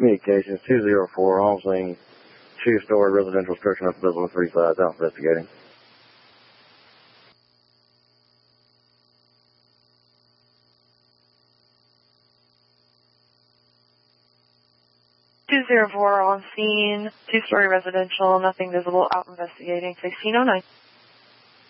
Communications 204, home scene, two-story residential structure up visible with 3 sides, out investigating. On scene, two-story residential, nothing visible, out investigating, 1609.